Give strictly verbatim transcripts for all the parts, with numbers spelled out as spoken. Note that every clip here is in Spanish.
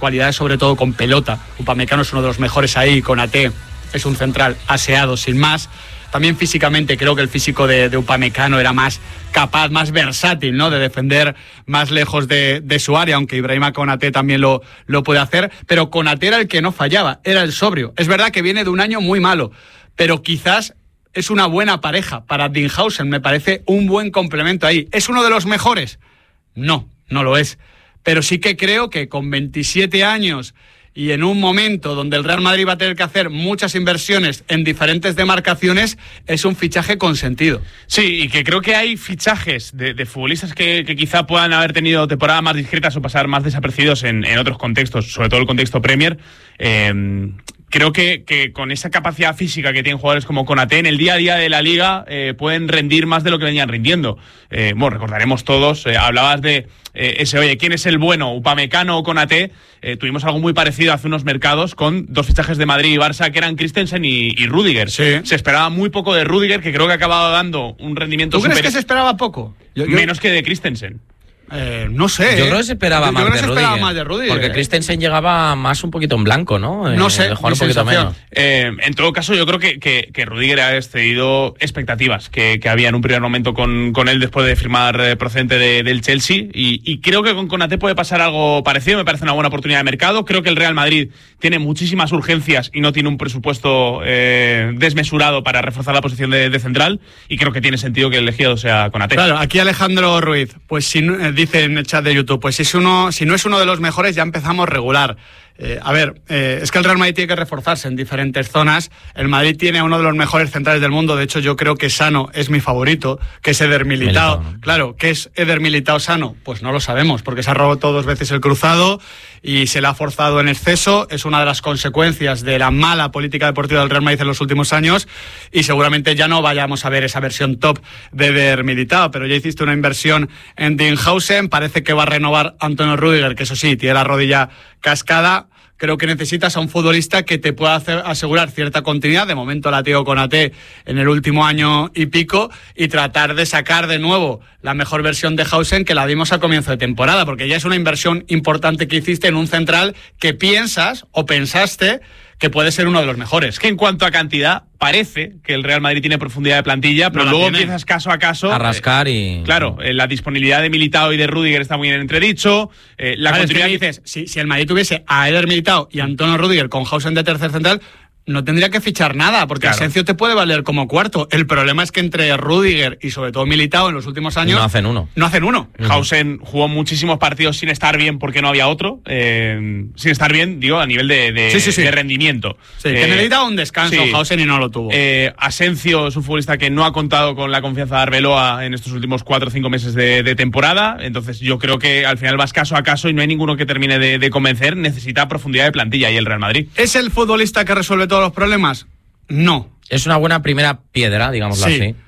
cualidades, sobre todo con pelota. Upamecano es uno de los mejores ahí, Konaté es un central aseado sin más. También físicamente creo que el físico de, de Upamecano era más capaz, más versátil, ¿no? De defender más lejos de, de su área, aunque Ibrahima Konaté también lo, lo puede hacer. Pero Konaté era el que no fallaba, era el sobrio. Es verdad que viene de un año muy malo, pero quizás es una buena pareja para Dinghausen. Me parece un buen complemento ahí. ¿Es uno de los mejores? No, no lo es. Pero sí que creo que con veintisiete años... y en un momento donde el Real Madrid va a tener que hacer muchas inversiones en diferentes demarcaciones, es un fichaje con sentido. Sí, y que creo que hay fichajes de, de futbolistas que, que quizá puedan haber tenido temporadas más discretas o pasar más desapercibidos en, en otros contextos, sobre todo el contexto Premier. Eh, creo que, que con esa capacidad física que tienen jugadores como Konaté, en el día a día de la Liga eh, pueden rendir más de lo que venían rindiendo. Eh, bueno, recordaremos todos, eh, hablabas de eh, ese, oye, ¿quién es el bueno? ¿Upamecano o Konaté? Eh, tuvimos algo muy parecido hace unos mercados con dos fichajes de Madrid y Barça que eran Christensen y, y Rüdiger. Sí. Se esperaba muy poco de Rüdiger, que creo que ha acabado dando un rendimiento ¿Tú super... crees que se esperaba poco? Yo, yo... Menos que de Christensen. Eh, no sé. Yo creo que se esperaba, yo más, creo de que se esperaba más de Rüdiger. Porque Christensen llegaba más un poquito en blanco, ¿no? No sé, eh, jugar un poquito menos. Eh, en todo caso, yo creo que, que, que Rüdiger ha excedido expectativas que, que había en un primer momento con, con él después de firmar eh, procedente de, del Chelsea. Y, y creo que con Konaté puede pasar algo parecido. Me parece una buena oportunidad de mercado. Creo que el Real Madrid tiene muchísimas urgencias y no tiene un presupuesto eh, desmesurado para reforzar la posición de, de central. Y creo que tiene sentido que el elegido sea Konaté. Claro, aquí Alejandro Ruiz, pues si eh, dice en el chat de YouTube, pues si, es uno, si no es uno de los mejores, ya empezamos regular. Eh, a ver, eh, es que el Real Madrid tiene que reforzarse en diferentes zonas. El Madrid tiene uno de los mejores centrales del mundo. De hecho, yo creo que Sano es mi favorito, que es Eder Militao. Militao, ¿no? Claro, ¿qué es Eder Militao Sano? Pues no lo sabemos, porque se ha robado dos veces el cruzado y se le ha forzado en exceso. Es una de las consecuencias de la mala política deportiva del Real Madrid en los últimos años y seguramente ya no vayamos a ver esa versión top de Eder Militao. Pero ya hiciste una inversión en Dinghausen. Parece que va a renovar Antonio Rüdiger, que eso sí, tiene la rodilla cascada. Creo que necesitas a un futbolista que te pueda hacer, asegurar cierta continuidad. De momento la Thiago Konaté en el último año y pico y tratar de sacar de nuevo la mejor versión de Hausen que la vimos a comienzo de temporada, porque ya es una inversión importante que hiciste en un central que piensas o pensaste que puede ser uno de los mejores. Es que en cuanto a cantidad, parece que el Real Madrid tiene profundidad de plantilla, pero no luego tiene. Empiezas caso a caso a rascar eh, y... Claro, eh, la disponibilidad de Militao y de Rüdiger está muy en entredicho. Eh, la vale, continuidad... es que dices, si, si el Madrid tuviese a Eder Militao y Antonio Rüdiger con Hausen de tercer central, no tendría que fichar nada, porque claro. Asensio te puede valer como cuarto. El problema es que entre Rüdiger y sobre todo Militao en los últimos años... No hacen uno. No hacen uno. Uh-huh. Hausen jugó muchísimos partidos sin estar bien porque no había otro. Eh, sin estar bien, digo, a nivel de, de, sí, sí, sí. de rendimiento. Sí, eh, que necesitaba un descanso sí. Hausen y no lo tuvo. Eh, Asensio es un futbolista que no ha contado con la confianza de Arbeloa en estos últimos cuatro o cinco meses de, de temporada. Entonces yo creo que al final vas caso a caso y no hay ninguno que termine de, de convencer. Necesita profundidad de plantilla y el Real Madrid. ¿Es el futbolista que resuelve todos los problemas? No. Es una buena primera piedra, digámoslo sí. así.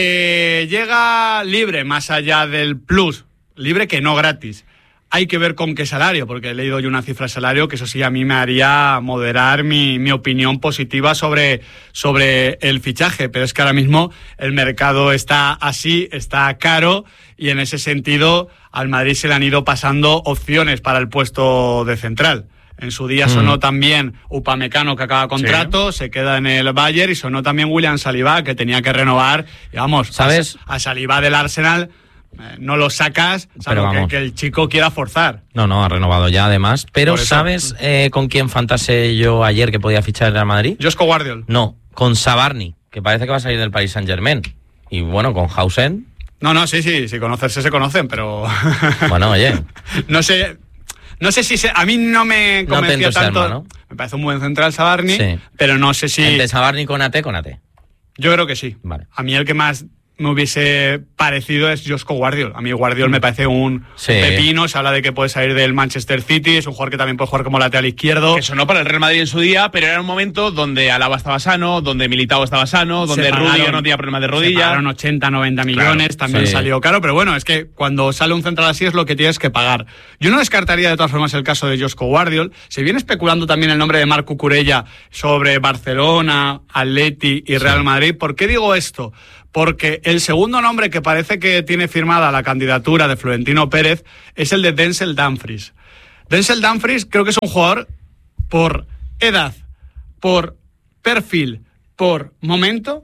Que llega libre, más allá del plus, libre que no gratis. Hay que ver con qué salario, porque he leído yo una cifra de salario que eso sí a mí me haría moderar mi, mi opinión positiva sobre, sobre el fichaje, pero es que ahora mismo el mercado está así, está caro y en ese sentido al Madrid se le han ido pasando opciones para el puesto de central. En su día sonó mm. también Upamecano, que acaba contrato, sí. se queda en el Bayern, y sonó también William Saliba, que tenía que renovar. Y vamos, ¿sabes? A, a Saliba del Arsenal eh, no lo sacas, salvo que, que el chico quiera forzar. No, no, ha renovado ya además. Pero ¿sabes eh, con quién fantaseé yo ayer que podía fichar el Real Madrid? Josko Guardiol. No, con Sabarni, que parece que va a salir del Paris Saint-Germain. Y bueno, con Hausen... No, no, sí, sí, sí, conocerse se conocen, pero... Bueno, oye... no sé... No sé si se, a mí no me convencía no tanto. Arma, ¿no? Me parece un buen central Sabarni, sí. pero no sé si... Entre Sabarni con Konaté, Konaté. Yo creo que sí. Vale. A mí el que más me hubiese parecido es Josko Guardiol. A mí Guardiol me parece un sí. pepino. Se habla de que puede salir del Manchester City. Es un jugador que también puede jugar como lateral izquierdo. Que sonó para el Real Madrid en su día, pero era un momento donde Alaba estaba sano, donde Militao estaba sano, donde Rüdiger no tenía problemas de rodilla. Se pagaron ochenta, noventa millones, claro, también sí. salió caro. Pero bueno, es que cuando sale un central así es lo que tienes que pagar. Yo no descartaría de todas formas el caso de Josko Guardiol. Se viene especulando también el nombre de Marc Cucurella sobre Barcelona, Atleti y Real sí. Madrid. ¿Por qué digo esto? Porque el segundo nombre que parece que tiene firmada la candidatura de Florentino Pérez es el de Denzel Dumfries. Denzel Dumfries creo que es un jugador por edad, por perfil, por momento,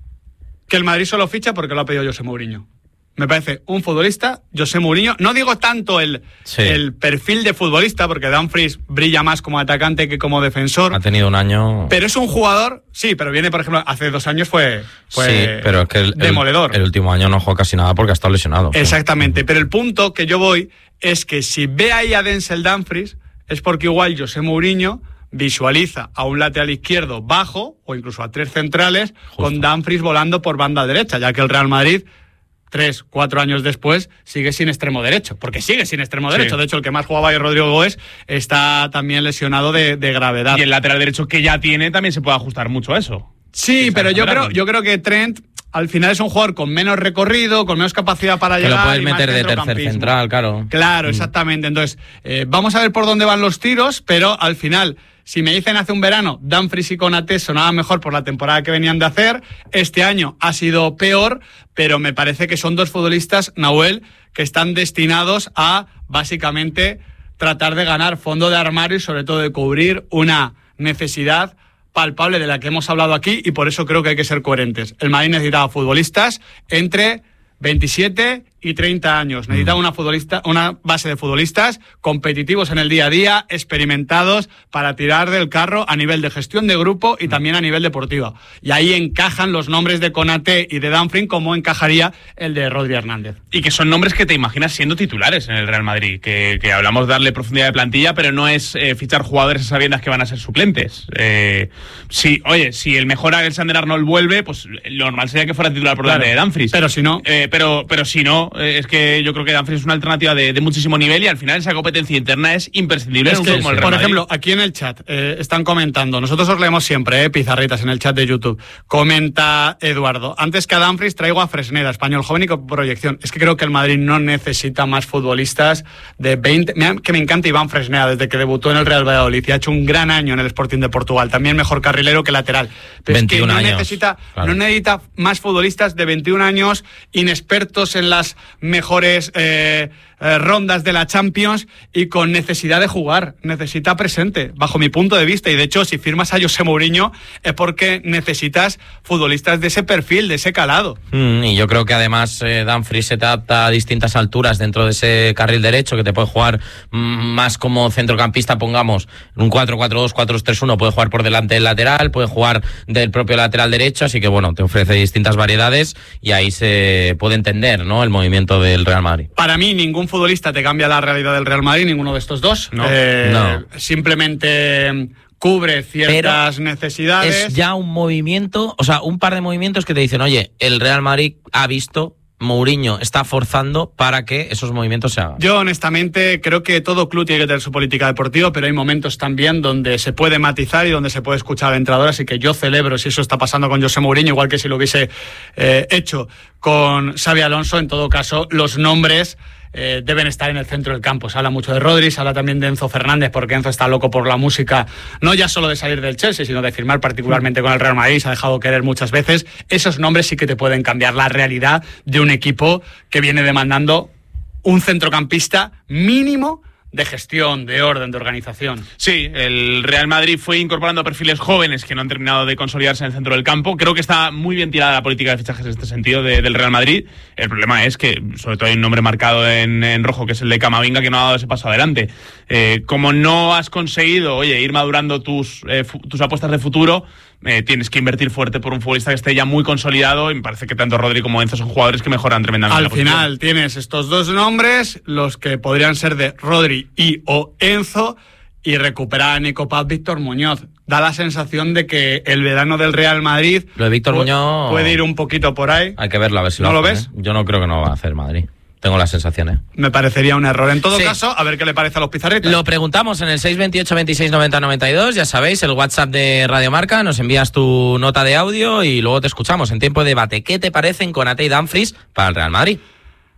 que el Madrid solo ficha porque lo ha pedido José Mourinho. Me parece un futbolista, José Mourinho, no digo tanto el, sí. el perfil de futbolista, porque Dumfries brilla más como atacante que como defensor. Ha tenido un año... Pero es un jugador, sí, pero viene, por ejemplo, hace dos años fue, fue sí, pero es que el, demoledor. El, el último año no jugó casi nada porque ha estado lesionado. Exactamente, sí. Pero el punto que yo voy es que si ve ahí a Denzel Dumfries, es porque igual José Mourinho visualiza a un lateral izquierdo bajo, o incluso a tres centrales, justo, con Dumfries volando por banda derecha, ya que el Real Madrid... tres, cuatro años después, sigue sin extremo derecho, porque sigue sin extremo derecho. Sí. De hecho, el que más jugaba ahí, Rodrigo Goes, está también lesionado de, de gravedad. Y el lateral derecho que ya tiene también se puede ajustar mucho a eso. Sí, pero yo creo, yo creo que Trent al final es un jugador con menos recorrido, con menos capacidad para que llegar. Lo puedes meter de tercer central, claro. Claro, exactamente. Entonces, eh, vamos a ver por dónde van los tiros, pero al final... Si me dicen hace un verano, Dumfries y Konaté sonaban mejor por la temporada que venían de hacer, este año ha sido peor, pero me parece que son dos futbolistas, Nahuel, que están destinados a, básicamente, tratar de ganar fondo de armario y sobre todo de cubrir una necesidad palpable de la que hemos hablado aquí, y por eso creo que hay que ser coherentes. El Madrid necesitaba futbolistas entre veintisiete y treinta años. Necesitaba una futbolista, una base de futbolistas competitivos en el día a día, experimentados para tirar del carro a nivel de gestión de grupo y también a nivel deportivo. Y ahí encajan los nombres de Konaté y de Dumfries como encajaría el de Rodri Hernández. Y que son nombres que te imaginas siendo titulares en el Real Madrid, que, que hablamos de darle profundidad de plantilla, pero no es eh, fichar jugadores a sabiendas que van a ser suplentes. Eh, si, oye, si el mejor Alexander-Arnold vuelve, pues lo normal sería que fuera titular por delante claro, de Dumfries. Pero si no... Eh, pero, pero si no, es que yo creo que Dumfries es una alternativa de, de muchísimo nivel y al final esa competencia interna es imprescindible. Es en un que, como el Real por Madrid. ejemplo, aquí en el chat eh, están comentando, nosotros os leemos siempre, eh, pizarritas en el chat de YouTube. Comenta Eduardo, antes que a Dumfries traigo a Fresneda, español joven y con proyección. Es que creo que el Madrid no necesita más futbolistas de veinte... Mira, que me encanta Iván Fresneda desde que debutó en el Real Valladolid y ha hecho un gran año en el Sporting de Portugal, también mejor carrilero que lateral. Pero es que no años, necesita, claro. no necesita más futbolistas de veintiún años, inexpertos en las mejores eh, eh, rondas de la Champions y con necesidad de jugar, necesita presente, bajo mi punto de vista. Y de hecho, si firmas a José Mourinho es porque necesitas futbolistas de ese perfil, de ese calado. Mm, y yo creo que además eh, Dumfries se adapta a distintas alturas dentro de ese carril derecho, que te puede jugar mm, más como centrocampista, pongamos, un cuatro cuatro dos, cuatro tres uno, puede jugar por delante del lateral, puede jugar del propio lateral derecho, así que bueno, te ofrece distintas variedades y ahí se puede entender, ¿no?, el movimiento del Real Madrid. Para mí ningún futbolista te cambia la realidad del Real Madrid, ninguno de estos dos. No, eh, no. Simplemente cubre ciertas Pero necesidades. Es ya un movimiento, o sea, un par de movimientos que te dicen, oye, el Real Madrid ha visto, Mourinho está forzando para que esos movimientos se hagan. Yo honestamente creo que todo club tiene que tener su política deportiva, pero hay momentos también donde se puede matizar y donde se puede escuchar al entrenador, así que yo celebro si eso está pasando con José Mourinho, igual que si lo hubiese eh, hecho con Xabi Alonso. En todo caso, los nombres Eh, deben estar en el centro del campo. Se habla mucho de Rodri, se habla también de Enzo Fernández, porque Enzo está loco por la música, no ya solo de salir del Chelsea, sino de firmar particularmente con el Real Madrid. Se ha dejado querer muchas veces. Esos nombres sí que te pueden cambiar la realidad de un equipo que viene demandando un centrocampista mínimo de gestión, de orden, de organización. Sí, el Real Madrid fue incorporando perfiles jóvenes que no han terminado de consolidarse en el centro del campo. Creo que está muy bien tirada la política de fichajes en este sentido de, del Real Madrid. El problema es que, sobre todo, hay un nombre marcado en, en rojo, que es el de Camavinga, que no ha dado ese paso adelante. Eh, como no has conseguido, oye, ir madurando tus, eh, fu- tus apuestas de futuro, eh, tienes que invertir fuerte por un futbolista que esté ya muy consolidado, y me parece que tanto Rodri como Enzo son jugadores que mejoran tremendamente. Al la posición. final tienes estos dos nombres, los que podrían ser de Rodri y o Enzo, y recuperar a Nico Paz, Víctor Muñoz. Da la sensación de que el verano del Real Madrid Lo de Víctor pu- Muñoz puede ir un poquito por ahí. Hay que verlo, a ver si ¿No lo lo hace, ves? ¿eh? Yo no creo que no lo va a hacer Madrid. Tengo las sensaciones. Me parecería un error. En todo Sí. caso, a ver qué le parece a los pizarritas. Lo preguntamos en el seis veintiocho, veintiséis, noventa, noventa y dos, ya sabéis, el WhatsApp de Radio Marca, nos envías tu nota de audio y luego te escuchamos en tiempo de debate. ¿Qué te parecen Konaté y Dumfries para el Real Madrid?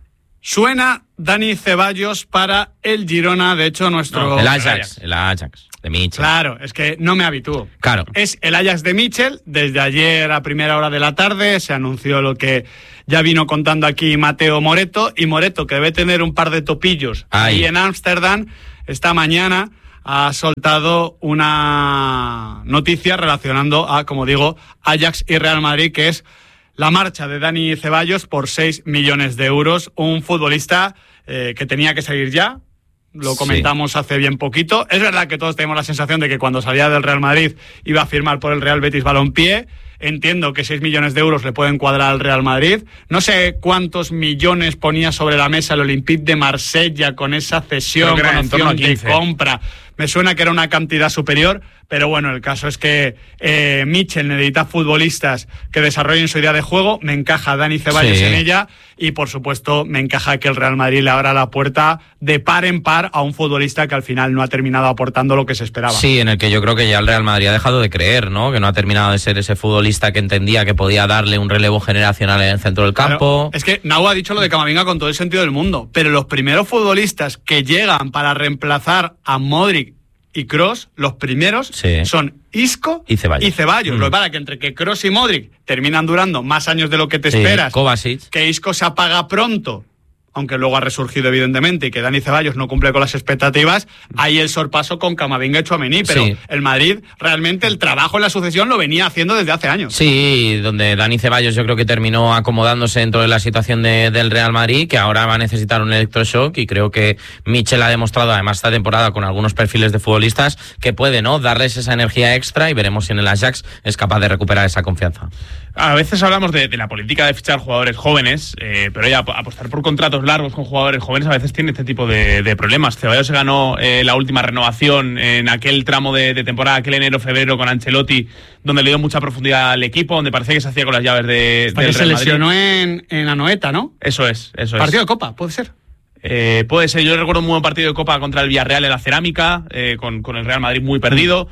Suena Dani Ceballos para el Girona, de hecho nuestro... No, el Ajax, el Ajax de Michel. Claro, es que no me habitúo. Claro. Es el Ajax de Michel, desde ayer a primera hora de la tarde se anunció lo que ya vino contando aquí Mateo Moreto, y Moreto, que debe tener un par de topillos Ay. ahí en Ámsterdam, esta mañana ha soltado una noticia relacionando a, como digo, Ajax y Real Madrid, que es la marcha de Dani Ceballos por seis millones de euros, un futbolista eh, que tenía que salir ya, lo comentamos sí. hace bien poquito. Es verdad que todos tenemos la sensación de que cuando salía del Real Madrid iba a firmar por el Real Betis Balompié. Entiendo que seis millones de euros le pueden cuadrar al Real Madrid. No sé cuántos millones ponía sobre la mesa el Olympique de Marsella con esa cesión, con opción de compra. Me suena que era una cantidad superior, pero bueno, el caso es que eh, Michel necesita futbolistas que desarrollen su idea de juego. Me encaja Dani Ceballos sí. en ella, y por supuesto me encaja que el Real Madrid le abra la puerta de par en par a un futbolista que al final no ha terminado aportando lo que se esperaba. Sí, en el que yo creo que ya el Real Madrid ha dejado de creer, ¿no? Que no ha terminado de ser ese futbolista que entendía que podía darle un relevo generacional en el centro del campo. Claro, es que Nau ha dicho lo de Camavinga con todo el sentido del mundo, pero los primeros futbolistas que llegan para reemplazar a Modric y Kroos, los primeros sí. son Isco y Ceballos. Y Ceballos. Mm. Lo que pasa es que entre que Kroos y Modric terminan durando más años de lo que te sí. esperas, Kovacic. Que Isco se apaga pronto, aunque luego ha resurgido evidentemente, y que Dani Ceballos no cumple con las expectativas, hay el sorpaso con Camavinga y Tchouaméni, pero sí. el Madrid realmente el trabajo en la sucesión lo venía haciendo desde hace años. Sí, donde Dani Ceballos yo creo que terminó acomodándose dentro de la situación de, del Real Madrid, que ahora va a necesitar un electroshock, y creo que Michel ha demostrado además esta temporada con algunos perfiles de futbolistas que puede, ¿no?, darles esa energía extra, y veremos si en el Ajax es capaz de recuperar esa confianza. A veces hablamos de, de la política de fichar jugadores jóvenes, eh, pero ya apostar por contratos largos con jugadores jóvenes a veces tiene este tipo de, de problemas. Ceballos se ganó eh, la última renovación en aquel tramo de, de temporada, aquel enero-febrero con Ancelotti, donde le dio mucha profundidad al equipo, donde parecía que se hacía con las llaves de, del Real Madrid. Se lesionó en, en Anoeta, ¿no? Eso es, eso es. Partido de Copa, puede ser. Eh, puede ser, yo recuerdo un buen partido de Copa contra el Villarreal en la Cerámica, eh, con, con el Real Madrid muy perdido.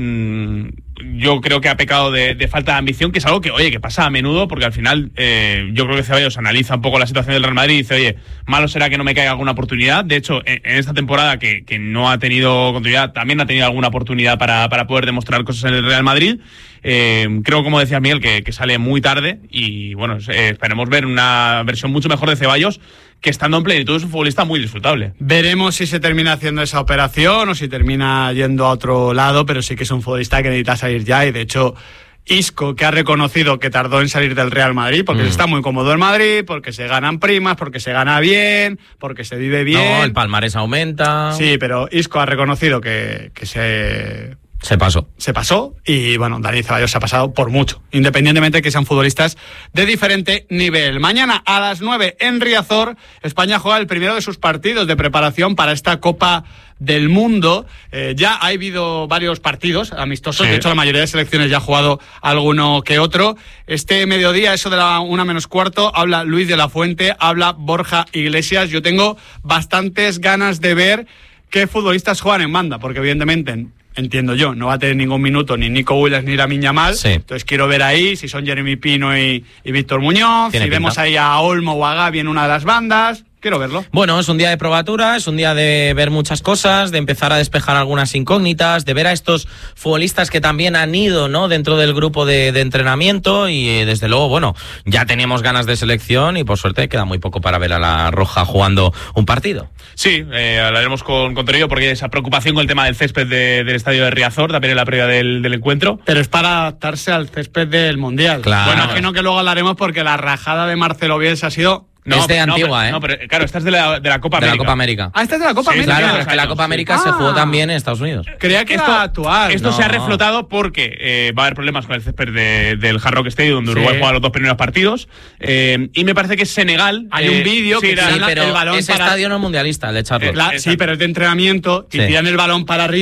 Mm, yo creo que ha pecado de, de falta de ambición, que es algo que, oye, que pasa a menudo, porque al final eh, yo creo que Ceballos analiza un poco la situación del Real Madrid y dice, oye, malo será que no me caiga alguna oportunidad. De hecho, en, en esta temporada que, que no ha tenido continuidad, también ha tenido alguna oportunidad para, para poder demostrar cosas en el Real Madrid. Eh, creo, como decía Miguel, que, que sale muy tarde, y bueno, eh, esperemos ver una versión mucho mejor de Ceballos, que estando en plenitud es un futbolista muy disfrutable. Veremos si se termina haciendo esa operación o si termina yendo a otro lado, pero sí que es un futbolista que necesita salir ya, y de hecho Isco, que ha reconocido que tardó en salir del Real Madrid porque mm. está muy cómodo en Madrid, porque se ganan primas, porque se gana bien, porque se vive bien. No, el palmarés aumenta. Sí, pero Isco ha reconocido que, que se... Se pasó. Se pasó, y bueno, Dani Ceballos se ha pasado por mucho, independientemente de que sean futbolistas de diferente nivel. Mañana a las nueve en Riazor, España juega el primero de sus partidos de preparación para esta Copa del Mundo. Eh, ya ha habido varios partidos amistosos, sí. De hecho la mayoría de selecciones ya ha jugado alguno que otro. Este mediodía, eso de la una menos cuarto, habla Luis de la Fuente, habla Borja Iglesias. Yo tengo bastantes ganas de ver qué futbolistas juegan en banda, porque evidentemente... entiendo yo, no va a tener ningún minuto ni Nico Williams ni Lamine Yamal, sí. Entonces quiero ver ahí si son Jeremy Pino y, y Víctor Muñoz, si pinta. Vemos ahí a Olmo o a Gavi en una de las bandas. Quiero verlo. Bueno, es un día de probatura, es un día de ver muchas cosas, de empezar a despejar algunas incógnitas, de ver a estos futbolistas que también han ido, ¿no?, dentro del grupo de, de entrenamiento, y eh, desde luego, bueno, ya tenemos ganas de selección, y por suerte queda muy poco para ver a la Roja jugando un partido. Sí, eh, hablaremos con, con Torillo, porque hay esa preocupación con el tema del césped de, del estadio de Riazor, también en la previa del, del encuentro. Pero es para adaptarse al césped del Mundial. Claro. Bueno, imagino que luego hablaremos, porque la rajada de Marcelo Bielsa ha sido... No, es de no, antigua, pero, ¿eh? No, pero claro, esta es de la, de la Copa de América. De la Copa América. Ah, esta es de la Copa sí, América. Claro, es que la Copa América sí. se jugó también en Estados Unidos. Creía que esto, era actual. Esto no. se ha reflotado porque eh, va a haber problemas con el césped de, del Hard Rock Stadium, donde sí. Uruguay juega los dos primeros partidos. Eh, y me parece que es Senegal. Hay eh, un vídeo sí, que sí, tiran el balón ese para... estadio no es mundialista, el de Charlotte. Eh, la, sí, pero es de entrenamiento, y sí. tiran el balón para arriba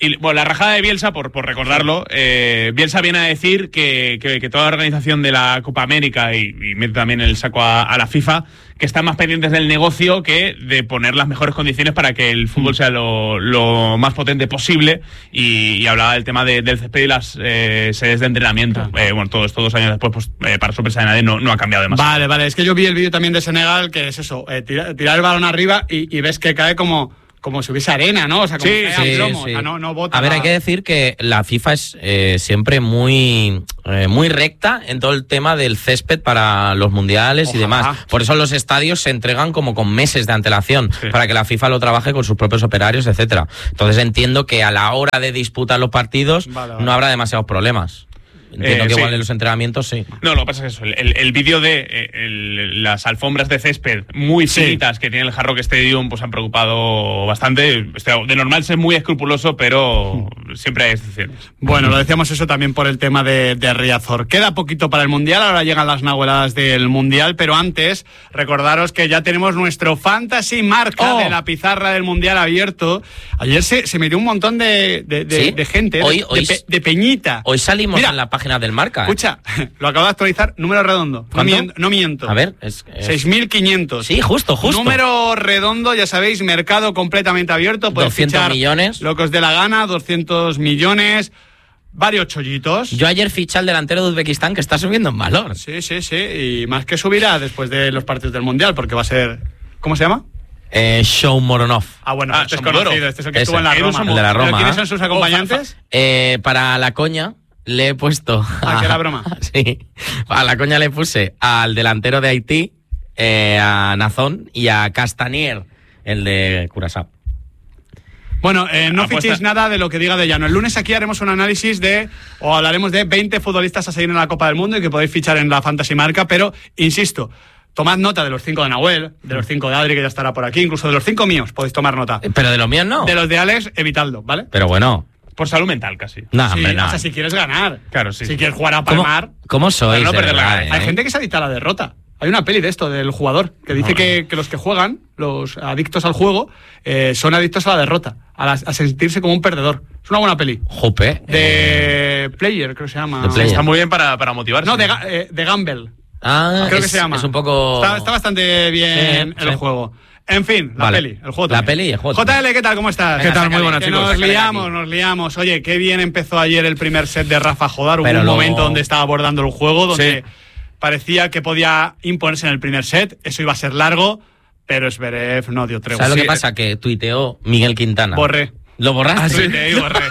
Y bueno, la rajada de Bielsa, por, por recordarlo, eh, Bielsa viene a decir que, que, que toda la organización de la Copa América y, y mete también el saco a, a la FIFA, que están más pendientes del negocio que de poner las mejores condiciones para que el fútbol sea lo, lo más potente posible. Y, y hablaba del tema de, del césped y las eh, sedes de entrenamiento. Eh, bueno, todo esto dos años después, pues eh, para sorpresa de nadie, no, no ha cambiado demasiado. Vale, vale, es que yo vi el vídeo también de Senegal, que es eso, eh, tirar, tirar el balón arriba y, y ves que cae como... como si hubiese arena, ¿no? O sea, como sí, que sí, plomo, sí. O sea, no, no bota A ver, la... hay que decir que la FIFA es eh, siempre muy, eh, muy recta en todo el tema del césped para los mundiales Ojalá. y demás. Por eso los estadios se entregan como con meses de antelación, sí. para que la FIFA lo trabaje con sus propios operarios, etcétera. Entonces entiendo que a la hora de disputar los partidos Vale, vale. no habrá demasiados problemas. Entiendo Eh, que sí. igual en los entrenamientos sí. No, lo que pasa es eso, el, el, el vídeo de eh, el, las alfombras de césped muy Sí. finitas que tiene el Hard Rock Stadium, pues han preocupado bastante. Este, de normal es muy escrupuloso, pero siempre hay excepciones. Bueno, lo decíamos eso también por el tema de, de Riazor. Queda poquito para el Mundial, ahora llegan las nahueladas del Mundial, pero antes, recordaros que ya tenemos nuestro Fantasy Marca Oh. de la pizarra del Mundial abierto. Ayer se, se metió un montón de, de, de, ¿Sí? de gente, Hoy- de, hoy- de, pe- de Peñita. Hoy salimos Mira, en la página del Marca. ¿eh? Escucha, lo acabo de actualizar, número redondo. No ¿Cuánto? miento. No miento. A ver, es, es- seis mil quinientos. Sí, justo, justo. Número redondo, ya sabéis, mercado completamente abierto. Podéis doscientos fichar millones. lo que os dé la gana, doscientos millones, varios chollitos. Yo ayer fiché al delantero de Uzbekistán que está subiendo en valor. Sí, sí, sí. Y más que subirá después de los partidos del Mundial, porque va a ser... ¿Cómo se llama? Eh, Show Moronov. Ah, bueno, Ah, este es Somodoro. conocido. Este es el que Ese. estuvo en la Edu Roma. Somodoro. El de la ¿Pero Roma, ¿Quiénes ¿eh? son sus acompañantes? Eh, para la coña le he puesto... Ah, que era broma. Sí. Para la coña le puse al delantero de Haití, eh, a Nazón, y a Castanier, el de Curazao. Bueno, eh, no Apuesta- fichéis nada de lo que diga de Llano. El lunes aquí haremos un análisis de, o hablaremos de veinte futbolistas a seguir en la Copa del Mundo y que podéis fichar en la Fantasy Marca, pero, insisto, tomad nota de los cinco de Nahuel, de los cinco de Adri, que ya estará por aquí, incluso de los cinco míos, podéis tomar nota. Pero de los míos no. De los de Alex, evitadlo, ¿vale? Pero bueno. Por salud mental, casi. No, Sí, hombre, no. O sea, si quieres ganar. Claro, sí. Si quieres jugar a ¿Cómo, palmar. ¿Cómo sois? Para no de perder la verdad, cabeza. eh? Hay gente que se adicta a la derrota. Hay una peli de esto, del jugador, que dice que, que los que juegan, los adictos al juego, eh, son adictos a la derrota, a, la- a sentirse como un perdedor. Es una buena peli. Jope. eh, De Player, creo que se llama. The Player. Está muy bien para, para motivarse. No, de, Ga- eh, de Gamble. Ah, Creo es, que se llama. Es un poco... Está, está bastante bien Sí, el sí. juego. En fin, la Vale. peli, el juego La también. peli y el juego J también. L, ¿qué tal? ¿Cómo estás? Venga, ¿Qué tal? Muy sácale, buenas, Que chicos. nos sácale de liamos, aquí. nos liamos. Oye, qué bien empezó ayer el primer set de Rafa Jodar. Hubo Pero un luego- momento donde estaba abordando el juego, donde Sí. parecía que podía imponerse en el primer set. Eso iba a ser largo, pero Zverev no dio tregua. ¿Sabes lo Sí, que pasa? Que tuiteó Miguel Quintana. Borré. ¿Lo borraste? Tuiteé y borré.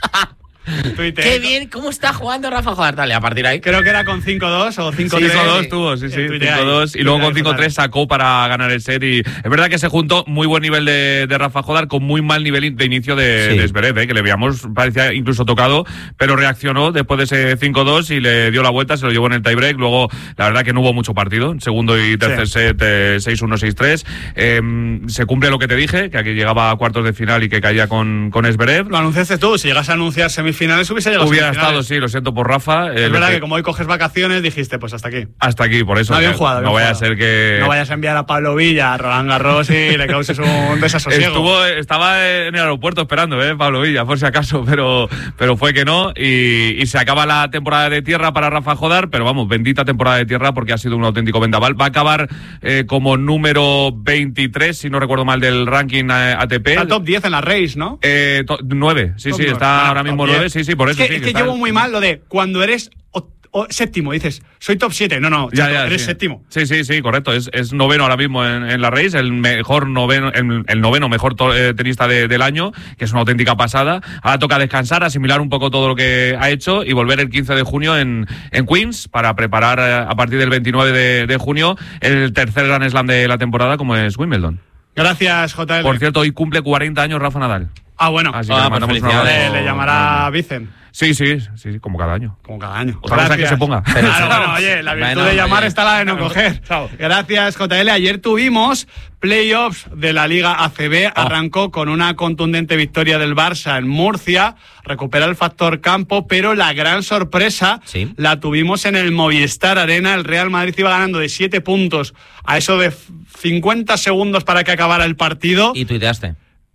Tuiteé. ¡Qué bien! ¿Cómo está jugando Rafa Jodar? Dale, a partir de ahí. Creo que era con cinco dos o cinco tres. cinco dos tuvo, sí, sí, Eh, tuiteé cinco dos. ahí. Y luego con Tuiteé cinco tres sacó para ganar el set. Y es verdad que se juntó muy buen nivel de, de Rafa Jodar con muy mal nivel in- de inicio de, Sí. de Zverev, eh, que le veíamos, parecía incluso tocado, pero reaccionó después de ese cinco dos y le dio la vuelta, se lo llevó en el tiebreak. Luego, la verdad que no hubo mucho partido. En segundo y tercer Sí. set, eh, seis uno, seis tres. Eh, se cumple lo que te dije, que aquí llegaba a cuartos de final y que caía con, con Zverev. Lo anunciaste tú. Si llegas a anunciar semifinales, hubiese llegado a Hubiera semifinales. estado, sí, lo siento por Rafa. eh, Es lo verdad que- que como hoy coges vacaciones, dijiste, pues hasta aquí. Hasta aquí, por eso. No, bien que jugado, bien no vaya jugado. a ser que. No vayas a enviar a Pablo Villa, a Roland Garros y le causes un desasosiego. Estuvo, estaba en el aeropuerto esperando, ¿eh? Pablo Villa, por si acaso, pero, pero fue que no. Y, y se acaba la temporada de tierra para Rafa Jodar, pero vamos, bendita temporada de tierra porque ha sido un auténtico vendaval. Va a acabar eh, como número veintitrés, si no recuerdo mal, del ranking eh, A T P. Está top diez en la race, ¿no? Eh, to- nueve, sí, Top sí, nueve. está Ah, ahora top mismo diez. nueve, sí, sí, por es eso. que, sí, es que está- llevo muy mal lo de cuando eres o- o- séptimo, dices, soy top siete. No, no, Ya, chato, ya, eres sí. séptimo. Sí, sí, sí, correcto. Es, es noveno ahora mismo en, en la race, el mejor noveno, el, el noveno mejor to- eh, tenista de- del año, que es una auténtica pasada. Ahora toca descansar, asimilar un poco todo lo que ha hecho y volver el quince de junio en, en Queens para preparar eh, a partir del veintinueve de, de junio el tercer Grand Slam de la temporada, como es Wimbledon. Gracias, J L. Por cierto, hoy cumple cuarenta años Rafa Nadal. Ah, bueno. Así que Ah, le pues mandamos un felicidades. abrazo. Le, le llamará Vicen, Sí, sí, sí, sí, como cada año. como cada año. Otra cosa que se ponga. Claro, bueno, oye, la virtud Bueno, de llamar oye. está la de no coger. Chao. Gracias, J L. Ayer tuvimos playoffs de la Liga A C B. Oh. Arrancó con una contundente victoria del Barça en Murcia. Recupera el factor campo, pero la gran sorpresa Sí. la tuvimos en el Movistar Arena. El Real Madrid iba ganando de siete puntos a eso de cincuenta segundos para que acabara el partido. Y tuiteaste.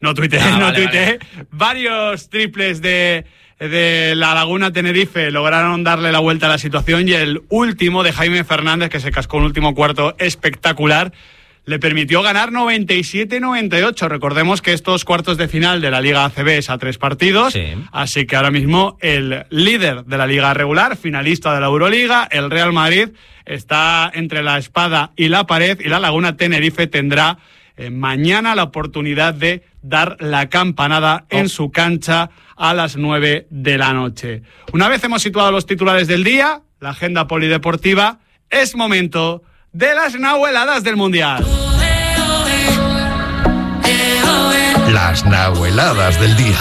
No tuiteé, Ah, no vale, tuiteé. Vale. Varios triples de, de la Laguna Tenerife lograron darle la vuelta a la situación y el último de Jaime Fernández, que se cascó un último cuarto espectacular, le permitió ganar noventa y siete noventa y ocho. Recordemos que estos cuartos de final de la Liga A C B es a tres partidos, sí. Así que ahora mismo el líder de la Liga regular, finalista de la Euroliga, el Real Madrid, está entre la espada y la pared, y la Laguna Tenerife tendrá eh, mañana la oportunidad de dar la campanada oh. en su cancha a las nueve de la noche. Una vez hemos situado los titulares del día, la agenda polideportiva, es momento de las nahueladas del Mundial. Las nahueladas del día.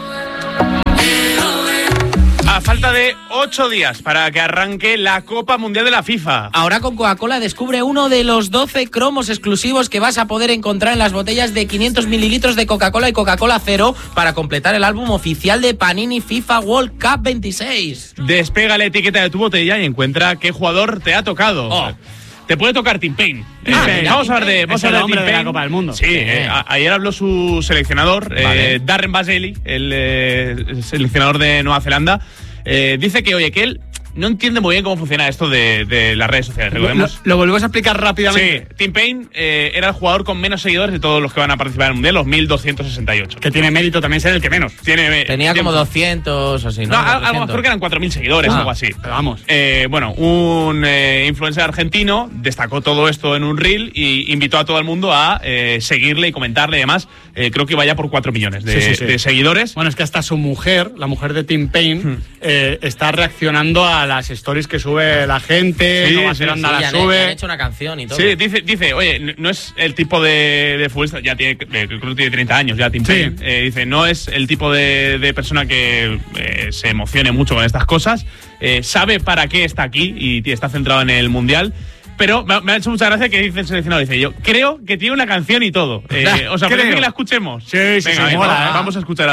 A falta de ocho días para que arranque la Copa Mundial de la FIFA. Ahora con Coca-Cola descubre uno de los doce cromos exclusivos que vas a poder encontrar en las botellas de quinientos mililitros de Coca-Cola y Coca-Cola Cero para completar el álbum oficial de Panini FIFA World Cup veintiséis. Despega la etiqueta de tu botella y encuentra qué jugador te ha tocado. Oh. Te puede tocar Tim Payne. Ah, eh, vamos a hablar de, vamos a hablar de Tim Payne. De la Copa del Mundo. Sí, eh, a, ayer habló su seleccionador, vale. eh, Darren Baselli, el, eh, el seleccionador de Nueva Zelanda. Eh, dice que, oye, que él no entiende muy bien cómo funciona esto de, de las redes sociales. Recordemos. Lo, lo volvemos a explicar rápidamente. Sí, Tim Payne eh, era el jugador con menos seguidores de todos los que van a participar en el Mundial, los mil doscientos sesenta y ocho. Que tiene mérito también ser el que menos. Tiene, Tenía tiene, como doscientos o así, ¿no? No, algo mejor que eran cuatro mil seguidores, ah, algo así. Pero vamos. Eh, bueno, un eh, influencer argentino destacó todo esto en un reel y invitó a todo el mundo a eh, seguirle y comentarle y demás. Eh, creo que vaya por cuatro millones de, sí, sí, sí. de seguidores. Bueno, es que hasta su mujer, la mujer de Tim Payne, hmm. eh, está reaccionando a las stories que sube la gente, sí, Nueva sí, Zelanda sí, la ya sube. Han hecho una canción y todo. Sí, dice, dice oye, no es el tipo de, de futbolista, ya tiene, creo que tiene treinta años ya, Tim Payne. Sí. Eh, dice, no es el tipo de, de persona que eh, se emocione mucho con estas cosas, eh, sabe para qué está aquí y está centrado en el Mundial. Pero me ha hecho mucha gracia que dice el seleccionador, dice, yo creo que tiene una canción y todo. Eh, ¿Os apetece que la escuchemos? Sí, sí, Venga, sí, venga, mola, vamos, ¿eh? vamos a escuchar a